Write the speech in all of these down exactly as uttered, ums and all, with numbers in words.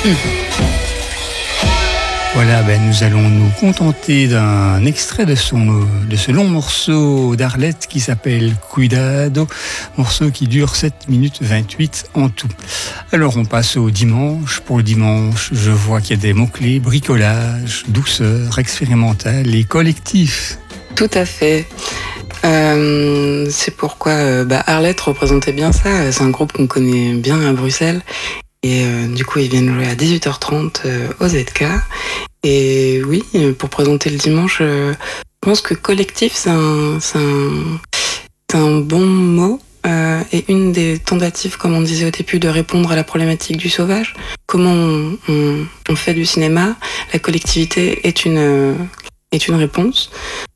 Voilà, ben nous allons nous contenter d'un extrait de, son, de ce long morceau d'Arlette qui s'appelle Cuidado, morceau qui dure sept minutes vingt-huit en tout. Alors on passe au dimanche. Pour le dimanche, je vois qu'il y a des mots-clés, bricolage, douceur, expérimental et collectif. Tout à fait. Euh, c'est pourquoi euh, bah, Arlette représentait bien ça. C'est un groupe qu'on connaît bien à Bruxelles. Et euh, du coup, ils viennent jouer à dix-huit heures trente euh, au Z K. Et oui, pour présenter le dimanche, euh, je pense que collectif, c'est un, c'est un, c'est un bon mot. Euh, et une des tentatives, comme on disait au début, de répondre à la problématique du sauvage. Comment on, on, on fait du cinéma, la collectivité est une, est une réponse.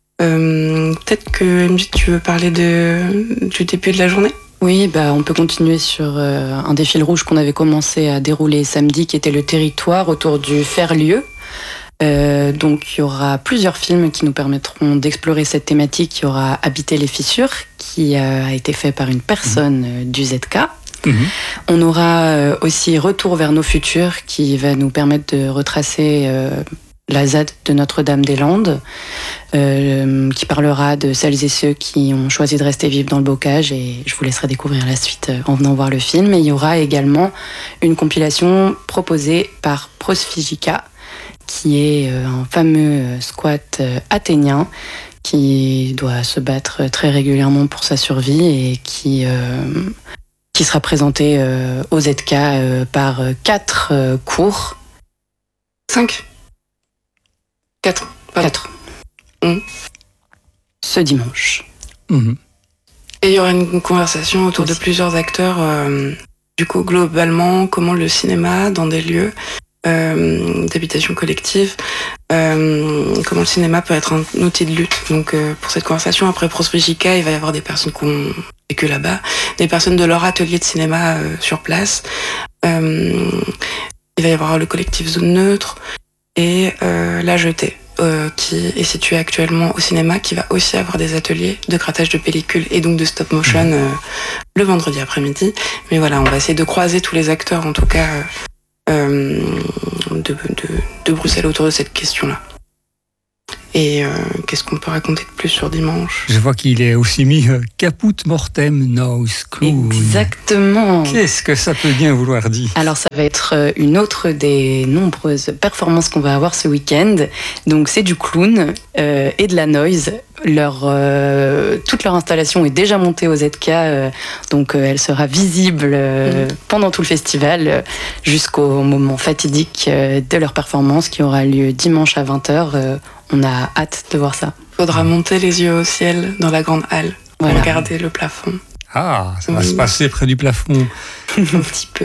Euh, peut-être que M J, tu veux parler de, du début de la journée ? Oui, bah, on peut continuer sur euh, un des fils rouges qu'on avait commencé à dérouler samedi, qui était le territoire autour du faire-lieu. Euh, donc il y aura plusieurs films qui nous permettront d'explorer cette thématique. Il y aura Habiter les fissures, qui euh, a été fait par une personne euh, du Z K. Mmh. On aura euh, aussi Retour vers nos futurs, qui va nous permettre de retracer euh, la Z A D de Notre-Dame-des-Landes, euh, qui parlera de celles et ceux qui ont choisi de rester vivre dans le bocage, et je vous laisserai découvrir la suite en venant voir le film. Et il y aura également une compilation proposée par Prosfigica, qui est un fameux squat athénien qui doit se battre très régulièrement pour sa survie et qui, euh, qui sera présenté euh, au Z K euh, par quatre euh, cours. Cinq Quatre. Quatre. Mmh. Ce dimanche. Mmh. Et il y aura une conversation autour Aussi. de plusieurs acteurs. Euh, du coup, globalement, comment le cinéma, dans des lieux euh, d'habitation collective, euh, comment le cinéma peut être un outil de lutte. Donc, euh, pour cette conversation, après Prosfigica, il va y avoir des personnes qui ont vécu là-bas, des personnes de leur atelier de cinéma euh, sur place. Euh, il va y avoir le collectif Zone Neutre et euh, La Jetée, euh, qui est située actuellement au cinéma, qui va aussi avoir des ateliers de grattage de pellicules et donc de stop motion euh, le vendredi après-midi. Mais voilà, on va essayer de croiser tous les acteurs, en tout cas, euh, de, de, de Bruxelles autour de cette question-là. Et euh, qu'est-ce qu'on peut raconter de plus sur dimanche ? Je vois qu'il est aussi mis euh, Caput Mortem Nos Clown. Exactement. Qu'est-ce que ça peut bien vouloir dire ? Alors ça va être une autre des nombreuses performances qu'on va avoir ce week-end. Donc c'est du clown euh, et de la noise. Leur, euh, toute leur installation est déjà montée au Z K, euh, donc euh, elle sera visible euh, mmh. pendant tout le festival euh, jusqu'au moment fatidique euh, de leur performance qui aura lieu dimanche à vingt heures. Euh, on a hâte de voir ça. Faudra monter les yeux au ciel dans la grande halle pour voilà. regarder le plafond. Ah, ça va mmh. se passer près du plafond. Un petit peu.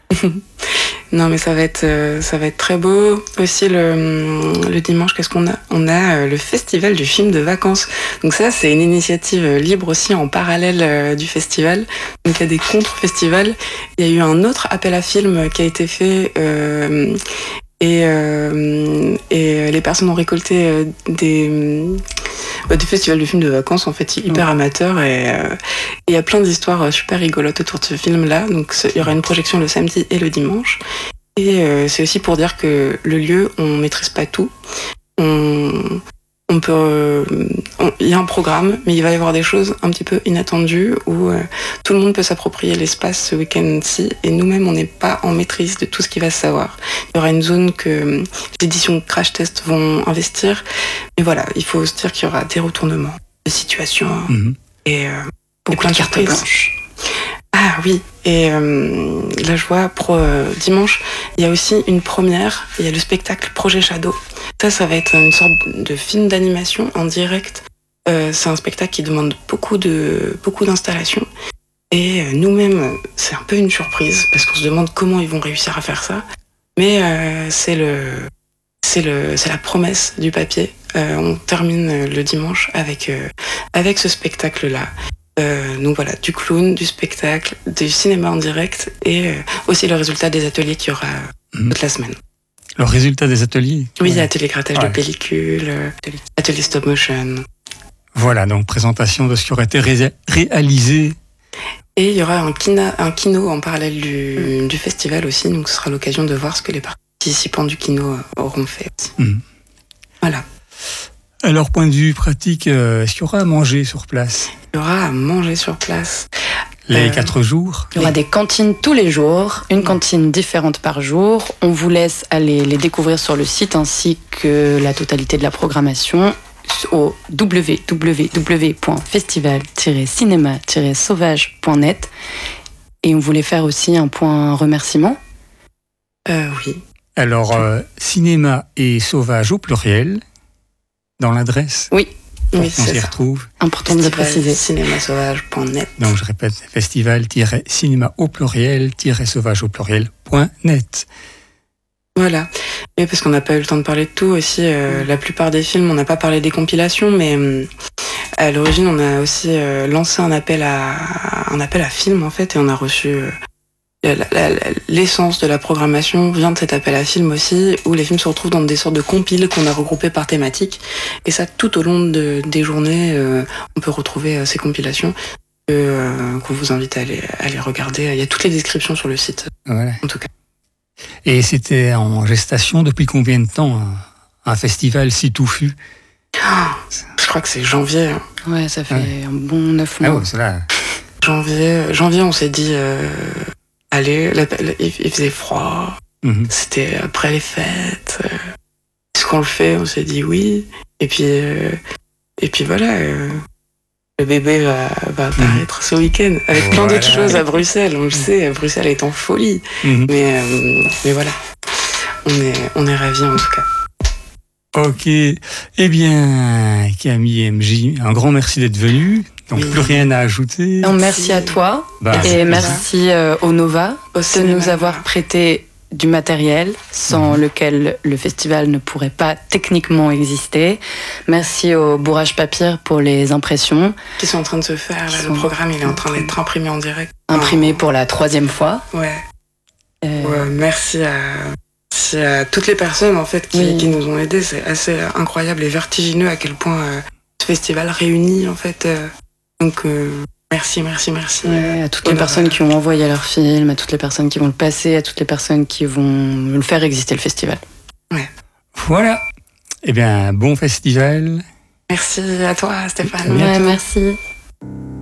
Non, mais ça va être euh, ça va être très beau. Aussi le le dimanche, qu'est-ce qu'on a ? On a euh, le festival du film de vacances. Donc ça, c'est une initiative libre aussi en parallèle euh, du festival. Donc il y a des contre-festivals. Il y a eu un autre appel à film qui a été fait. Euh, Et, euh, et les personnes ont récolté euh, des, euh, des festivals de films de vacances, en fait, hyper amateurs. Et il euh, y a plein d'histoires super rigolotes autour de ce film-là. Donc il y aura une projection le samedi et le dimanche. Et euh, c'est aussi pour dire que le lieu, on maîtrise pas tout. On, on peut, il y a un programme, mais il va y avoir des choses un petit peu inattendues où euh, tout le monde peut s'approprier l'espace ce week-end-ci, et nous-mêmes, on n'est pas en maîtrise de tout ce qu'il va se savoir. Il y aura une zone que euh, les éditions Crash Test vont investir, mais voilà, il faut se dire qu'il y aura des retournements de situation mmh. et, euh, et plein de cartes blanches. Ah oui, et euh, là je vois, pour euh, dimanche, il y a aussi une première, il y a le spectacle Projet Shadow. Ça, ça va être une sorte de film d'animation en direct. Euh, c'est un spectacle qui demande beaucoup de beaucoup d'installations. Et euh, nous-mêmes, c'est un peu une surprise, parce qu'on se demande comment ils vont réussir à faire ça. Mais euh, c'est le, c'est le, c'est la promesse du papier. Euh, on termine le dimanche avec, euh, avec ce spectacle-là. Euh, donc voilà, du clown, du spectacle, du cinéma en direct, et euh, aussi le résultat des ateliers qu'il y aura mmh. toute la semaine. Le résultat des ateliers ? Oui, ouais. atelier grattage ouais. de pellicule, atelier, atelier stop motion. Voilà, donc présentation de ce qui aurait été ré- réalisé Et il y aura un, kina, un kino en parallèle du, mmh. du festival aussi, donc ce sera l'occasion de voir ce que les participants du kino auront fait aussi. Mmh. Voilà. Alors, point de vue pratique, euh, est-ce qu'il y aura à manger sur place ? Il y aura à manger sur place. Les euh, quatre jours. Il y aura des cantines tous les jours, une cantine différente par jour. On vous laisse aller les découvrir sur le site ainsi que la totalité de la programmation au w w w point festival tiret cinéma tiret sauvage point net. Et on voulait faire aussi un point remerciement. Euh, oui. Alors, euh, cinéma et sauvage au pluriel, dans l'adresse. Oui. Oui, on s'y retrouve. Important de le préciser. cinéma sauvage point net. Donc, je répète, festival-cinéma au pluriel-sauvage au pluriel point net. Voilà. Et parce qu'on n'a pas eu le temps de parler de tout aussi, euh, la plupart des films, on n'a pas parlé des compilations, mais euh, à l'origine, on a aussi euh, lancé un appel à un appel à films en fait, et on a reçu euh, la, la, la, l'essence de la programmation vient de cet appel à films aussi, où les films se retrouvent dans des sortes de compiles qu'on a regroupés par thématique, et ça tout au long de, des journées, euh, on peut retrouver euh, ces compilations. Euh, qu'on vous invite à aller, à aller regarder. Il y a toutes les descriptions sur le site, voilà. En tout cas. Et c'était en gestation depuis combien de temps, un, un festival si touffu ? Oh, je crois que c'est janvier. Ouais, ça fait ouais. un bon neuf mois. Ah ouais, c'est là. Janvier, janvier, on s'est dit, euh, allez, la, la, il, il faisait froid, mm-hmm. C'était après les fêtes. Euh, est-ce qu'on le fait ? On s'est dit oui. Et puis, euh, et puis voilà. Euh, Le bébé va, va apparaître mmh. ce week-end avec voilà. plein d'autres choses à Bruxelles. On le sait, Bruxelles est en folie. Mmh. Mais, euh, mais voilà, on est, on est ravis en tout cas. Ok. Eh bien, Camille et M J, un grand merci d'être venus. Donc, oui. Plus rien à ajouter. Non, merci à toi. Bah, et merci euh, au Nova au de nous avoir prêté du matériel sans mmh. lequel le festival ne pourrait pas techniquement exister. Merci au Bourrage Papier pour les impressions. Qui sont en train de se faire. Là, le programme, il est en train d'être imprimé en direct. Imprimé pour la troisième fois. Ouais. Euh... ouais merci, à, merci à toutes les personnes en fait qui, oui. qui nous ont aidés. C'est assez incroyable et vertigineux à quel point euh, ce festival réunit en fait. Euh, donc euh, Merci, merci, merci. Ouais, à toutes les personnes qui ont envoyé leur film, à toutes les personnes qui vont le passer, à toutes les personnes qui vont le faire exister le festival. Ouais. Voilà. Eh bien, bon festival. Merci à toi, Stéphane. Ouais, merci.